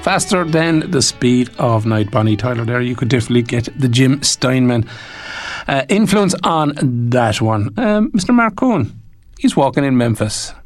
Faster Than the Speed of Night. Bonnie Tyler there. You could definitely get the Jim Steinman influence on that one. Mr. Mark Cohen, he's walking in Memphis.